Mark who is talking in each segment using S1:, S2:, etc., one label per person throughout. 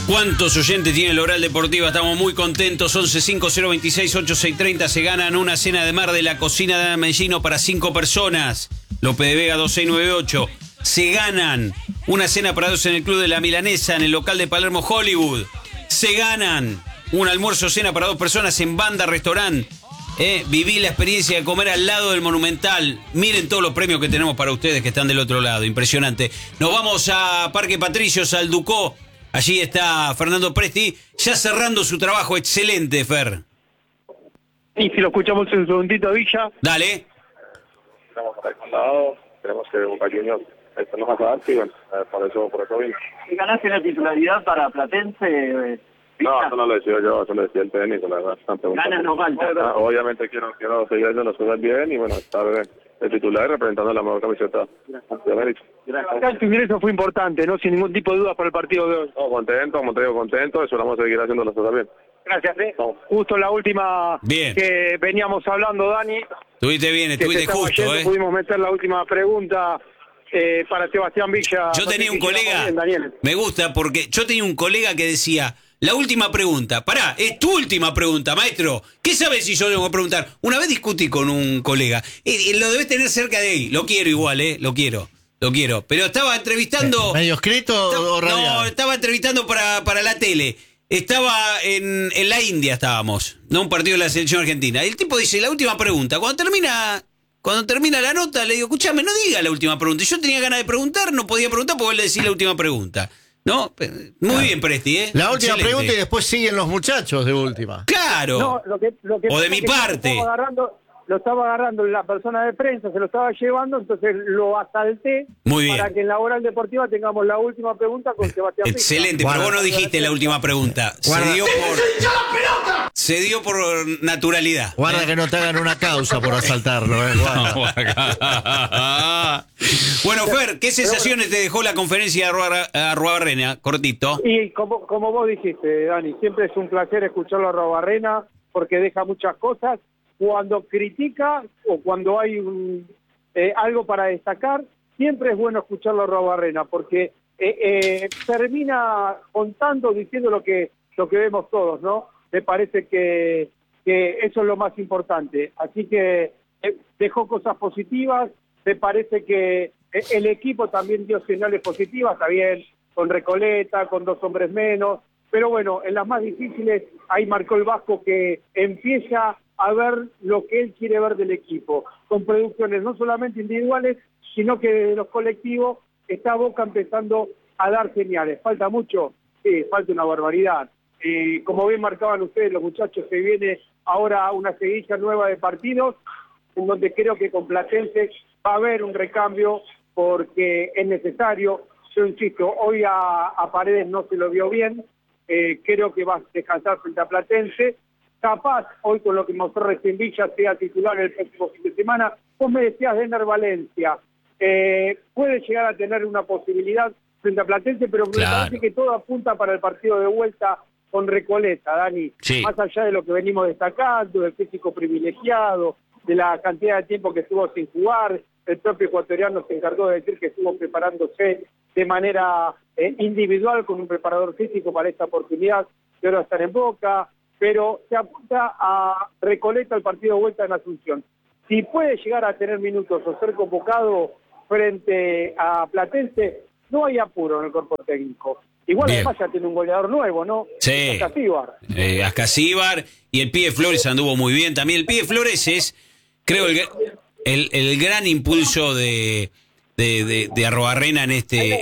S1: ¿Cuántos oyentes tiene el Oral Deportiva? Estamos muy contentos. 1150268630. Se ganan una cena de mar de la cocina de Ana Mellino para 5 personas. López de Vega 2698. Se ganan una cena para 2 en el Club de la Milanesa, en el local de Palermo Hollywood. Se ganan un almuerzo cena para 2 personas en Banda Restaurant. Viví la experiencia de comer al lado del Monumental. Miren todos los premios que tenemos para ustedes que están del otro lado. Impresionante. Nos vamos a Parque Patricios, al Ducó. Allí está Fernando Presti, ya cerrando su trabajo. Excelente, Fer.
S2: Y si lo escuchamos un segundito, Villa.
S1: Dale.
S3: Estamos para el condado, tenemos que Boca Juniors esto nos va a dar, y bueno, por eso vino.
S2: ¿Y ganaste la titularidad para Platense?
S3: No, eso no lo decía yo, eso lo decía el técnico, la verdad.
S2: Ganas no falta.
S3: Obviamente quiero seguir haciendo las cosas bien y bueno, estar de titular representando la mejor camiseta de América.
S2: Acá tu ingreso fue importante, ¿no? Sin ningún tipo de dudas para el partido de hoy.
S3: No, contento, como te digo, contento, eso vamos a seguir haciendo las cosas bien.
S2: Gracias, Justo la última
S1: bien.
S2: Que veníamos hablando, Dani.
S1: Estuviste bien, estuviste justo,
S2: Pudimos meter la última pregunta para Sebastián Villa.
S1: Yo tenía un colega,
S2: bien,
S1: me gusta porque yo tenía un colega que decía, la última pregunta, pará, es tu última pregunta, maestro. ¿Qué sabes si yo le voy a preguntar? Una vez discutí con un colega, lo debes tener cerca de ahí, lo quiero igual, lo quiero. Pero estaba entrevistando...
S4: ¿Medio escrito o radial? No,
S1: estaba entrevistando para la tele. Estaba en la India, estábamos, no un partido de la selección argentina. El tipo dice, la última pregunta. Cuando termina la nota, le digo, escuchame, no diga la última pregunta. Y yo tenía ganas de preguntar, no podía preguntar porque él le decía la última pregunta. ¿No? Muy bien, Presti,
S4: La última
S1: excelente.
S4: pregunta y después siguen los muchachos de última.
S1: ¡Claro!
S2: No, lo que
S1: o de mi parte.
S2: Lo estaba agarrando la persona de prensa, se lo estaba llevando, entonces lo asalté.
S1: Muy bien.
S2: Para que en la Oral Deportiva tengamos la última pregunta con Sebastián.
S1: Excelente, pero vos no dijiste la última pregunta. Se dio por naturalidad.
S4: Guarda que no te hagan una causa por asaltarlo,
S1: Bueno, Fer, ¿qué sensaciones te dejó la conferencia de Arruabarrena? Cortito.
S2: Y como vos dijiste, Dani, siempre es un placer escucharlo a Arruabarrena porque deja muchas cosas. Cuando critica o cuando hay algo para destacar, siempre es bueno escucharlo a Arruabarrena porque termina contando, diciendo lo que vemos todos, ¿no? Me parece que eso es lo más importante. Así que dejó cosas positivas, me parece que el equipo también dio señales positivas, está bien, con Recoleta, con 2 hombres menos, pero bueno, en las más difíciles ahí marcó el Vasco que empieza a ver lo que él quiere ver del equipo, con producciones no solamente individuales, sino que desde los colectivos está Boca empezando a dar señales. ¿Falta mucho? Sí, falta una barbaridad. Como bien marcaban ustedes, los muchachos, se viene ahora una seguidilla nueva de partidos, en donde creo que con Platense va a haber un recambio, porque es necesario. Yo insisto, hoy a Paredes no se lo vio bien, creo que va a descansar frente a Platense. Capaz, hoy con lo que mostró recién Villa, sea titular el próximo fin de semana. Vos me decías de Ener Valencia, puede llegar a tener una posibilidad frente a Platense, pero me parece que todo apunta para el partido de vuelta con Recoleta, Dani.
S1: Sí.
S2: Más allá de lo que venimos destacando, del físico privilegiado, de la cantidad de tiempo que estuvo sin jugar, el propio ecuatoriano se encargó de decir que estuvo preparándose de manera individual con un preparador físico para esta oportunidad, que ahora estar en Boca, pero se apunta a Recoleta el partido de vuelta en Asunción. Si puede llegar a tener minutos o ser convocado frente a Platense, no hay apuro en el cuerpo técnico. Igual
S1: Bien.
S2: Además ya tiene un goleador nuevo, ¿no?
S1: Sí.
S2: Ascasíbar.
S1: Ascasíbar, y el pibe Flores anduvo muy bien. También el pibe Flores es, creo, el gran impulso de Arruabarrena en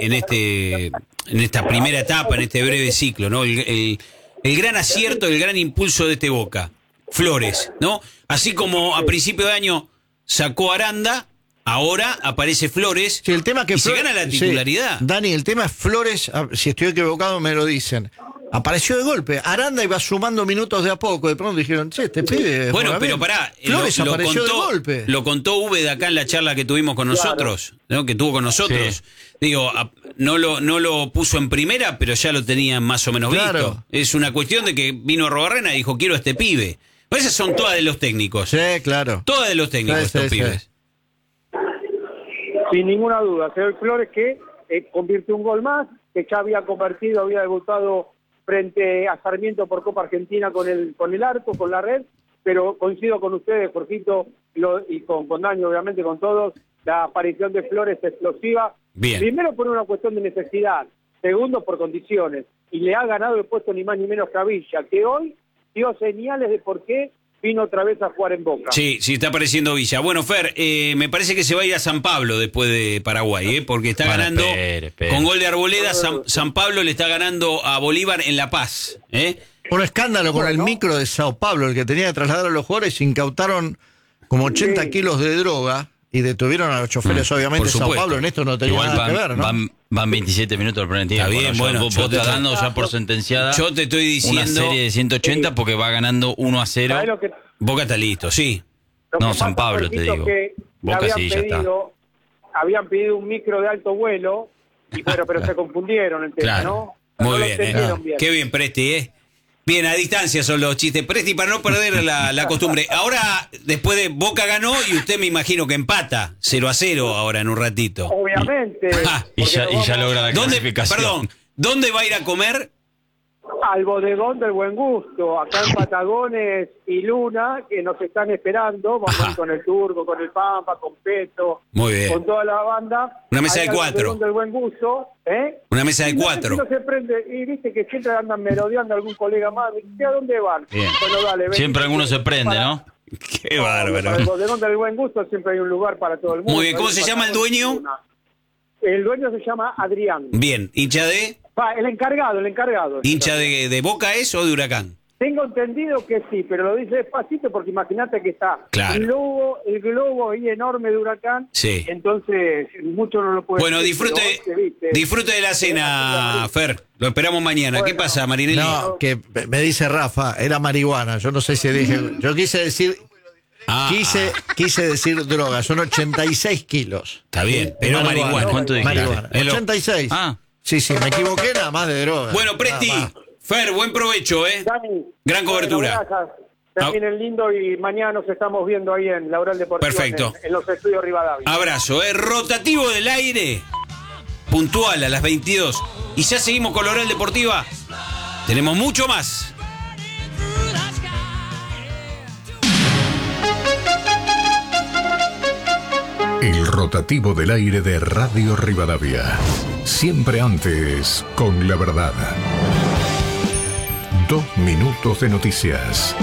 S1: esta primera etapa, en este breve ciclo, ¿no? El gran acierto, el gran impulso de este Boca. Flores, ¿no? Así como a principio de año sacó Aranda, ahora aparece Flores,
S4: sí, el tema que
S1: se gana la titularidad.
S4: Sí. Dani, el tema es Flores, si estoy equivocado me lo dicen. Apareció de golpe. Aranda iba sumando minutos de a poco. De pronto dijeron, che, este pibe.
S1: Bueno, pero pará.
S4: Flores apareció de golpe.
S1: Lo contó Úbeda acá en la charla que tuvimos con nosotros, ¿no? Que tuvo con nosotros. Sí. Digo, no lo puso en primera, pero ya lo tenía más o menos visto. Es una cuestión de que vino Arruabarrena y dijo, quiero a este pibe. Pues esas son todas de los técnicos.
S4: Sí, claro.
S1: Todas de los técnicos, estos pibes.
S2: Sin ninguna duda. Flores que convirtió un gol más, que ya había convertido, había debutado frente a Sarmiento por Copa Argentina con el arco, con la red, pero coincido con ustedes, Jorgito, y con Dani, obviamente, con todos, la aparición de Flores explosiva.
S1: Bien.
S2: Primero por una cuestión de necesidad, segundo por condiciones, y le ha ganado el puesto ni más ni menos que a Villa, que hoy dio señales de por qué vino otra vez a jugar en Boca.
S1: Sí, está apareciendo Villa. Bueno, Fer, me parece que se va a ir a San Pablo después de Paraguay, porque está ganando con gol de Arboleda. San Pablo le está ganando a Bolívar en La Paz.
S4: Un escándalo con el micro de Sao Paulo, el que tenía que trasladar a los jugadores, incautaron como 80 kilos de droga y detuvieron a los choferes, obviamente. Sao Paulo en esto no tenía nada que ver, ¿no?
S5: Van 27 minutos del primer tiempo.
S1: Está bien, bueno,
S5: vos estás dando ya por sentenciada.
S1: Yo te estoy diciendo
S5: una serie de 180 porque va ganando 1-0.
S1: Boca está listo, sí.
S5: No, San Pablo te digo. Boca sí, ya está.
S2: Habían pedido un micro de alto vuelo, pero se confundieron el tema, ¿no?
S1: Muy
S2: No
S1: bien, Qué bien, Presti, Bien, a distancia son los chistes. Presti, para no perder la costumbre. Ahora, después de Boca ganó y usted me imino que empata 0-0 ahora en un ratito.
S2: Obviamente.
S5: Y ya logra la clasificación.
S1: Perdón, ¿dónde va a ir a comer?
S2: Al bodegón del Buen Gusto, acá en Patagones y Luna, que nos están esperando. Vamos con el Turco, con el Pampa, con Peto,
S1: muy bien,
S2: con toda la banda.
S1: Una mesa de 4.
S2: Bodegón del Buen Gusto,
S1: Una mesa de 4.
S2: No se prende, y viste que siempre andan merodeando algún colega más. ¿A dónde van?
S5: Bueno, dale, ven, siempre alguno se prende, ¿no?
S1: Qué bárbaro.
S2: Para el bodegón del Buen Gusto siempre hay un lugar para todo el mundo.
S1: Muy bien, ¿cómo se llama el dueño?
S2: El dueño se llama Adrián.
S1: Bien, hincha de...
S2: El encargado.
S1: ¿Hincha de Boca es o de Huracán?
S2: Tengo entendido que sí, pero lo dice despacito porque imagínate que está el globo ahí enorme de Huracán.
S1: Sí.
S2: Entonces, mucho no lo puede
S1: Bueno,
S2: decir,
S1: disfrute de la cena, Fer. Lo esperamos mañana.
S2: Bueno,
S1: ¿qué pasa, Marinelli?
S4: No, que me dice Rafa, era marihuana. Yo no sé si dije... Yo quise decir... Quise decir droga, son 86 kilos.
S1: Está bien, pero marihuana.
S5: ¿Cuánto dijiste?
S4: Marihuana. 86. Sí, me equivoqué, nada más de droga.
S1: Bueno, Presti, Fer, buen provecho,
S2: Dani,
S1: gran cobertura.
S2: Terminen lindo y mañana nos estamos viendo ahí en Laurel Deportivo.
S1: Perfecto.
S2: En los estudios Rivadavia.
S1: Abrazo, rotativo del aire, puntual a las 22. Y ya seguimos con Laurel Deportiva. Tenemos mucho más.
S6: El rotativo del aire de Radio Rivadavia. Siempre antes, con la verdad. 2 minutos de noticias.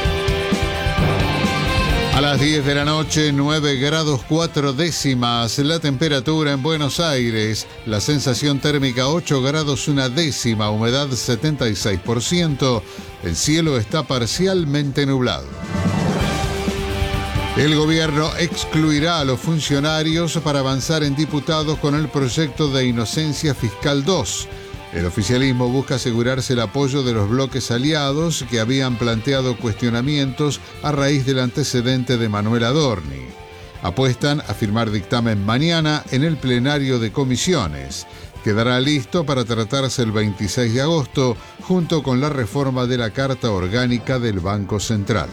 S7: A las 10 de la noche, 9 grados 4 décimas. La temperatura en Buenos Aires. La sensación térmica 8 grados 1 décima. Humedad 76%. El cielo está parcialmente nublado. El gobierno excluirá a los funcionarios para avanzar en diputados con el proyecto de Inocencia Fiscal 2. El oficialismo busca asegurarse el apoyo de los bloques aliados que habían planteado cuestionamientos a raíz del antecedente de Manuel Adorni. Apuestan a firmar dictamen mañana en el plenario de comisiones. Quedará listo para tratarse el 26 de agosto junto con la reforma de la Carta Orgánica del Banco Central.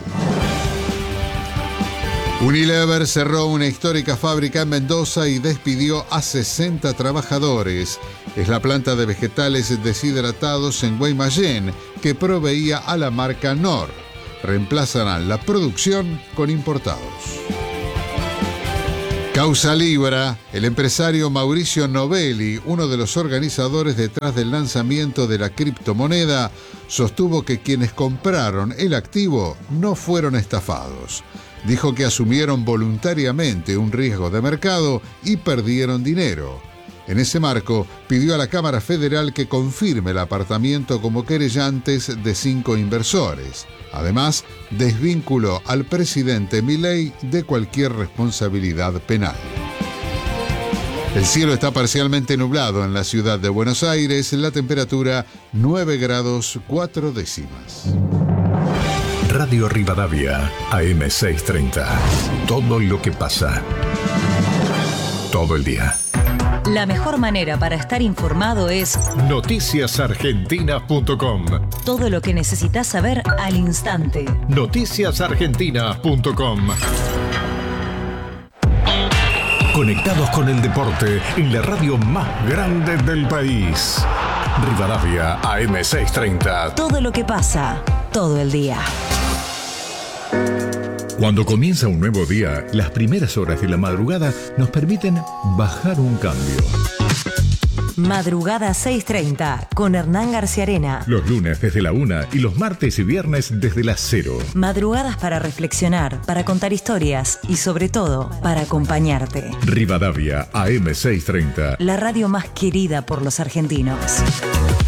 S7: Unilever cerró una histórica fábrica en Mendoza y despidió a 60 trabajadores. Es la planta de vegetales deshidratados en Guaymallén que proveía a la marca Knorr. Reemplazarán la producción con importados. Causa Libra. El empresario Mauricio Novelli, uno de los organizadores detrás del lanzamiento de la criptomoneda, sostuvo que quienes compraron el activo no fueron estafados. Dijo que asumieron voluntariamente un riesgo de mercado y perdieron dinero. En ese marco, pidió a la Cámara Federal que confirme el apartamiento como querellantes de 5 inversores. Además, desvinculó al presidente Milei de cualquier responsabilidad penal. El cielo está parcialmente nublado en la ciudad de Buenos Aires. La temperatura 9 grados 4 décimas.
S6: Radio Rivadavia, AM630. Todo lo que pasa. Todo el día.
S8: La mejor manera para estar informado es
S6: noticiasargentina.com.
S8: Todo lo que necesitas saber al instante.
S6: Noticiasargentina.com. Conectados con el deporte en la radio más grande del país. Rivadavia AM630.
S8: Todo lo que pasa, todo el día.
S6: Cuando comienza un nuevo día, las primeras horas de la madrugada nos permiten bajar un cambio.
S8: Madrugada 6:30 con Hernán García Arena.
S6: Los lunes desde la 1 y los martes y viernes desde las 0.
S8: Madrugadas para reflexionar, para contar historias y sobre todo para acompañarte.
S6: Rivadavia AM630.
S8: La radio más querida por los argentinos.